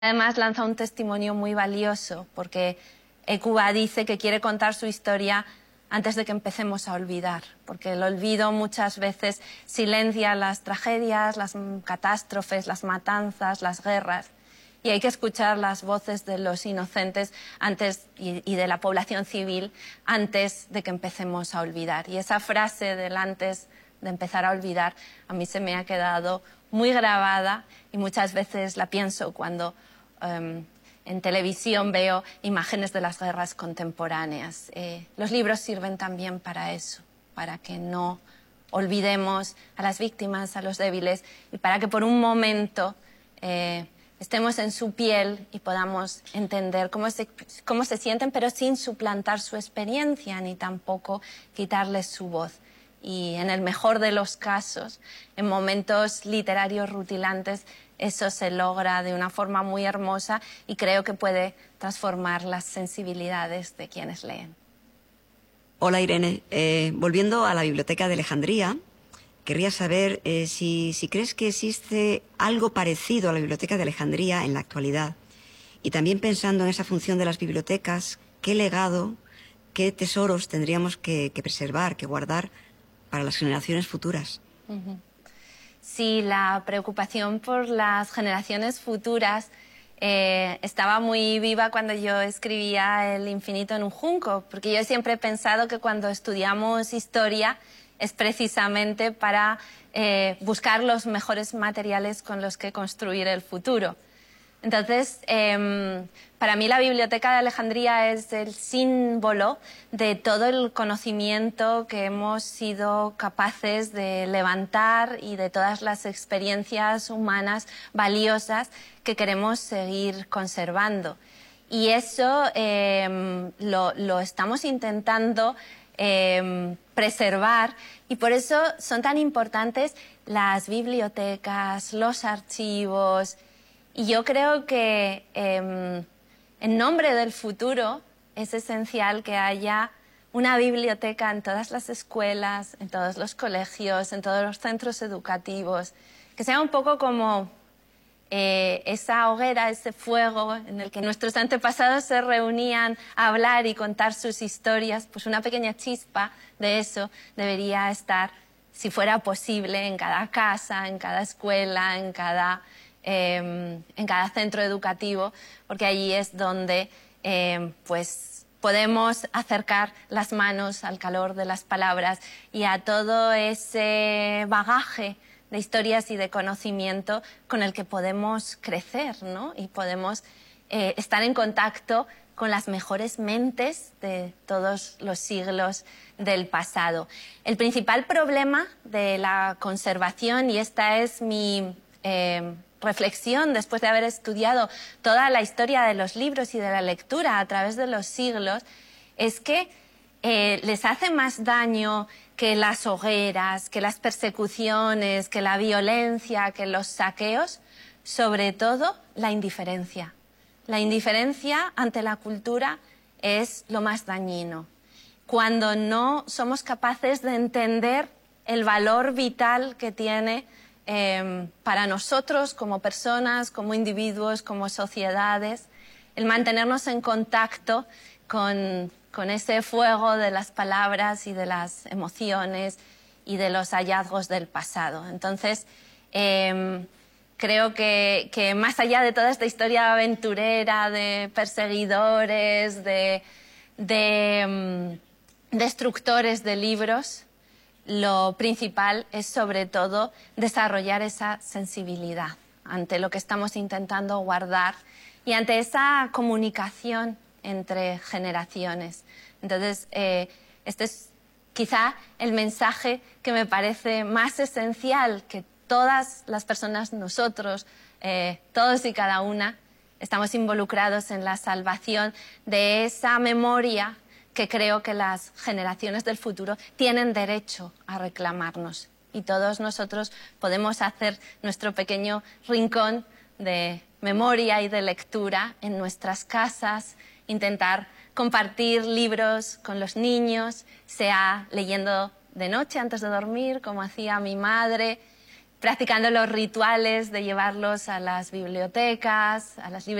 Además lanza un testimonio muy valioso porque Cuba dice que quiere contar su historia antes de que empecemos a olvidar, porque el olvido muchas veces silencia las tragedias, las catástrofes, las matanzas, las guerras, y hay que escuchar las voces de los inocentes y de la población civil antes de que empecemos a olvidar. Y esa frase del antes de empezar a olvidar a mí se me ha quedado muy grabada y muchas veces la pienso cuando en televisión veo imágenes de las guerras contemporáneas. Los libros sirven también para eso, para que no olvidemos a las víctimas, a los débiles, y para que por un momento estemos en su piel y podamos entender cómo se sienten, pero sin suplantar su experiencia ni tampoco quitarles su voz. Y en el mejor de los casos, en momentos literarios rutilantes, eso se logra de una forma muy hermosa y creo que puede transformar las sensibilidades de quienes leen. Hola Irene, volviendo a la Biblioteca de Alejandría, querría saber si crees que existe algo parecido a la Biblioteca de Alejandría en la actualidad. Y también pensando en esa función de las bibliotecas, ¿qué legado, qué tesoros tendríamos que preservar, que guardar para las generaciones futuras? Sí, la preocupación por las generaciones futuras estaba muy viva cuando yo escribía El infinito en un junco, porque yo siempre he pensado que cuando estudiamos historia es precisamente para buscar los mejores materiales con los que construir el futuro. Entonces, para mí la Biblioteca de Alejandría es el símbolo de todo el conocimiento que hemos sido capaces de levantar y de todas las experiencias humanas valiosas que queremos seguir conservando. Y eso lo estamos intentando preservar, y por eso son tan importantes las bibliotecas, los archivos. Y yo creo que en nombre del futuro es esencial que haya una biblioteca en todas las escuelas, en todos los colegios, en todos los centros educativos, que sea un poco como esa hoguera, ese fuego en el que nuestros antepasados se reunían a hablar y contar sus historias. Pues una pequeña chispa de eso debería estar, si fuera posible, en cada casa, en cada escuela, en cada centro educativo, porque allí es donde pues podemos acercar las manos al calor de las palabras y a todo ese bagaje de historias y de conocimiento con el que podemos crecer, ¿no? Y podemos estar en contacto con las mejores mentes de todos los siglos del pasado. El principal problema de la conservación, y esta es mi reflexión después de haber estudiado toda la historia de los libros y de la lectura a través de los siglos, es que les hace más daño que las hogueras, que las persecuciones, que la violencia, que los saqueos, sobre todo la indiferencia. La indiferencia ante la cultura es lo más dañino. Cuando no somos capaces de entender el valor vital que tiene para nosotros como personas, como individuos, como sociedades, el mantenernos en contacto con ese fuego de las palabras y de las emociones y de los hallazgos del pasado. Entonces, creo que más allá de toda esta historia aventurera de perseguidores, de destructores de libros, lo principal es sobre todo desarrollar esa sensibilidad ante lo que estamos intentando guardar y ante esa comunicación entre generaciones. Entonces, este es quizá el mensaje que me parece más esencial, que todas las personas, nosotros, todos y cada una, estamos involucrados en la salvación de esa memoria que creo que las generaciones del futuro tienen derecho a reclamarnos. Y todos nosotros podemos hacer nuestro pequeño rincón de memoria y de lectura en nuestras casas, intentar compartir libros con los niños, sea leyendo de noche antes de dormir, como hacía mi madre, practicando los rituales de llevarlos a las bibliotecas, a las